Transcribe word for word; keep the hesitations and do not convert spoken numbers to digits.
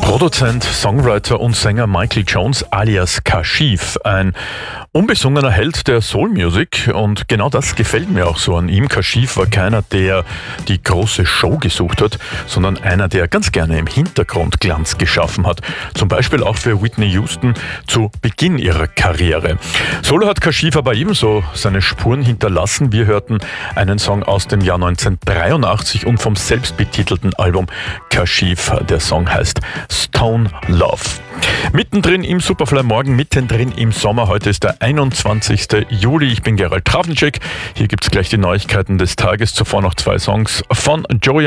Produzent, Songwriter und Sänger Michael Jones alias Kashif, ein unbesungener Held der Soul Music, und genau das gefällt mir auch so an ihm. Kashif war keiner, der die große Show gesucht hat, sondern einer, der ganz gerne im Hintergrund Glanz geschaffen hat. Zum Beispiel auch für Whitney Houston zu Beginn ihrer Karriere. Solo hat Kashif aber ebenso seine Spuren hinterlassen. Wir hörten einen Song aus dem Jahr neunzehnhundertdreiundachtzig und vom selbstbetitelten Album Kashif. Der Song heißt Stone Love. Mittendrin im Superfly Morgen, mittendrin im Sommer. Heute ist der einundzwanzigste Juli. Ich bin Gerald Trafnicek. Hier gibt's gleich die Neuigkeiten des Tages. Zuvor noch zwei Songs von Joey